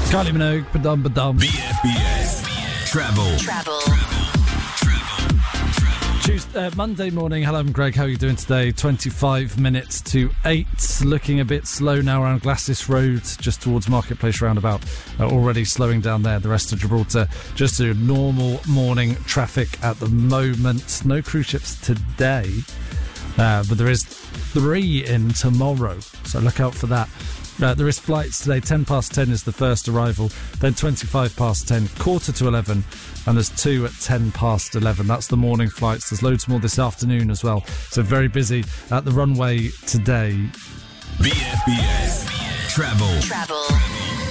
Kylie Minogue, badum badum. BFBS Travel. Tuesday, Monday morning. Hello, I'm Greg. How are you doing today? 25 minutes to 8. Looking a bit slow now around Glassis Road, just towards Marketplace Roundabout. Already slowing down there. The rest of Gibraltar, just a normal morning traffic at the moment. No cruise ships today, but there is 3 in tomorrow, so look out for that. There is flights today. 10 past 10 is the first arrival, then 25 past 10, quarter to 11, and there's 2 at 10 past 11. That's the morning flights. There's loads more this afternoon as well, so very busy at the runway today. BFBS Travel.